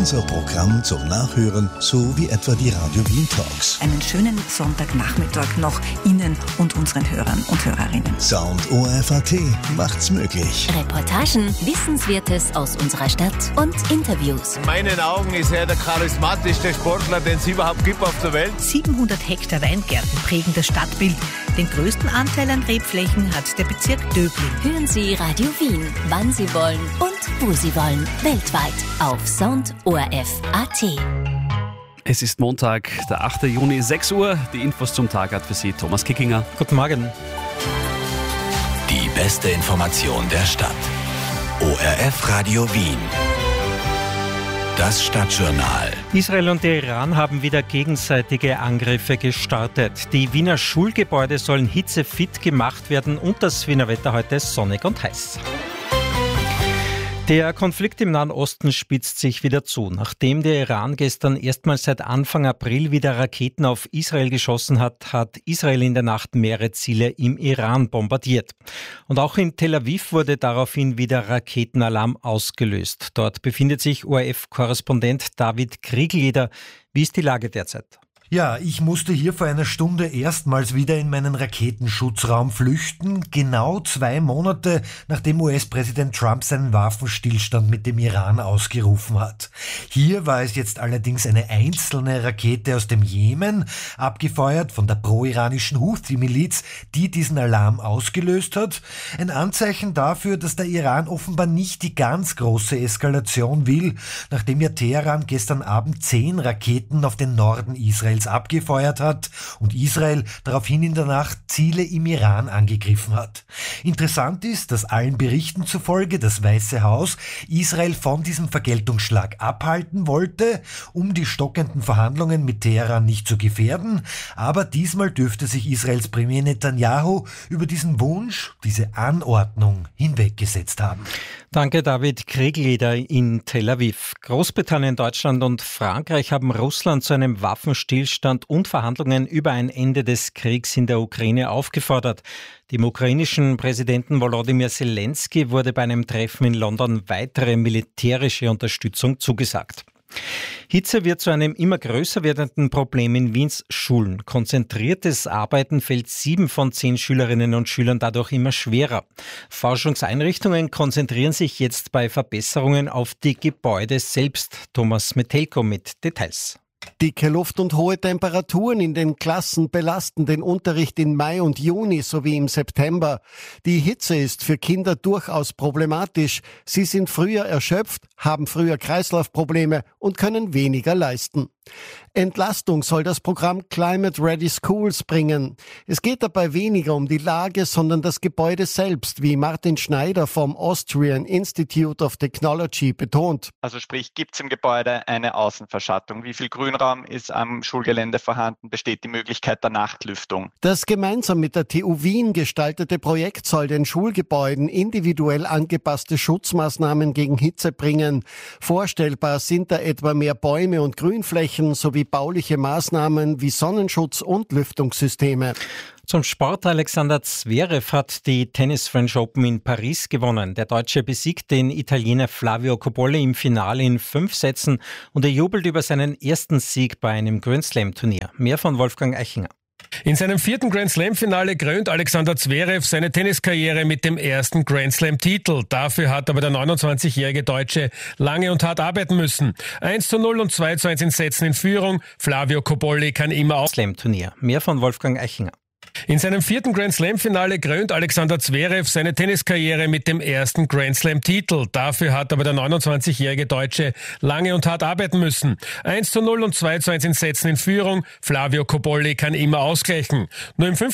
Unser Programm zum Nachhören, so wie etwa die Radio Wien Talks. Einen schönen Sonntagnachmittag noch Ihnen und unseren Hörern und Hörerinnen. Sound ORF.at macht's möglich. Reportagen, Wissenswertes aus unserer Stadt und Interviews. In meinen Augen ist er der charismatischste Sportler, den es überhaupt gibt auf der Welt. 700 Hektar Weingärten prägen das Stadtbild. Den größten Anteil an Rebflächen hat der Bezirk Döbling. Hören Sie Radio Wien, wann Sie wollen und wo Sie wollen. Weltweit auf Sound ORF.at. Es ist Montag, der 8. Juni, 6 Uhr. Die Infos zum Tag hat für Sie Thomas Kickinger. Guten Morgen. Die beste Information der Stadt. ORF Radio Wien. Das Stadtjournal. Israel und der Iran haben wieder gegenseitige Angriffe gestartet. Die Wiener Schulgebäude sollen hitzefit gemacht werden und das Wiener Wetter heute sonnig und heiß. Der Konflikt im Nahen Osten spitzt sich wieder zu. Nachdem der Iran gestern erstmals seit Anfang April wieder Raketen auf Israel geschossen hat, hat Israel in der Nacht mehrere Ziele im Iran bombardiert. Und auch in Tel Aviv wurde daraufhin wieder Raketenalarm ausgelöst. Dort befindet sich ORF-Korrespondent David Kriegelleder. Wie ist die Lage derzeit? Ja, ich musste hier vor einer Stunde erstmals wieder in meinen Raketenschutzraum flüchten, genau 2 Monate nachdem US-Präsident Trump seinen Waffenstillstand mit dem Iran ausgerufen hat. Hier war es jetzt allerdings eine einzelne Rakete aus dem Jemen, abgefeuert von der pro-iranischen Houthi-Miliz, die diesen Alarm ausgelöst hat. Ein Anzeichen dafür, dass der Iran offenbar nicht die ganz große Eskalation will, nachdem ja Teheran gestern Abend 10 Raketen auf den Norden Israels abgefeuert hat und Israel daraufhin in der Nacht Ziele im Iran angegriffen hat. Interessant ist, dass allen Berichten zufolge das Weiße Haus Israel von diesem Vergeltungsschlag abhalten wollte, um die stockenden Verhandlungen mit Teheran nicht zu gefährden, aber diesmal dürfte sich Israels Premier Netanyahu über diesen Wunsch, diese Anordnung hinweggesetzt haben. Danke, David Kriegelleder in Tel Aviv. Großbritannien, Deutschland und Frankreich haben Russland zu einem Waffenstillstand und Verhandlungen über ein Ende des Kriegs in der Ukraine aufgefordert. Dem ukrainischen Präsidenten Volodymyr Zelensky wurde bei einem Treffen in London weitere militärische Unterstützung zugesagt. Hitze wird zu einem immer größer werdenden Problem in Wiens Schulen. Konzentriertes Arbeiten fällt 7 von 10 Schülerinnen und Schülern dadurch immer schwerer. Forschungseinrichtungen konzentrieren sich jetzt bei Verbesserungen auf die Gebäude selbst. Thomas Metelko mit Details. Dicke Luft und hohe Temperaturen in den Klassen belasten den Unterricht in Mai und Juni sowie im September. Die Hitze ist für Kinder durchaus problematisch. Sie sind früher erschöpft, haben früher Kreislaufprobleme und können weniger leisten. Entlastung soll das Programm Climate Ready Schools bringen. Es geht dabei weniger um die Lage, sondern das Gebäude selbst, wie Martin Schneider vom Austrian Institute of Technology betont. Also sprich, gibt es im Gebäude eine Außenverschattung? Wie viel Grünraum ist am Schulgelände vorhanden? Besteht die Möglichkeit der Nachtlüftung? Das gemeinsam mit der TU Wien gestaltete Projekt soll den Schulgebäuden individuell angepasste Schutzmaßnahmen gegen Hitze bringen. Vorstellbar sind da etwa mehr Bäume und Grünflächen sowie bauliche Maßnahmen wie Sonnenschutz und Lüftungssysteme. Zum Sport. Alexander Zverev hat die Tennis French Open in Paris gewonnen. Der Deutsche besiegt den Italiener Flavio Cobolli im Finale in 5 Sätzen und er jubelt über seinen ersten Sieg bei einem Grand Slam Turnier. Mehr von Wolfgang Eichinger. In seinem 4. Grand Slam-Finale krönt Alexander Zverev seine Tenniskarriere mit dem ersten Grand Slam-Titel. Dafür hat aber der 29-jährige Deutsche lange und hart arbeiten müssen. 1:0 und 2:1 in Sätzen in Führung. Flavio Cobolli kann immer Slam-Turnier. Mehr von Wolfgang Eichinger. In seinem 4. Grand Slam-Finale krönt Alexander Zverev seine Tenniskarriere mit dem ersten Grand Slam-Titel. Dafür hat aber der 29-jährige Deutsche lange und hart arbeiten müssen. 1:0 und 2:1 in Sätzen in Führung. Flavio Cobolli kann immer ausgleichen. Nur im 5.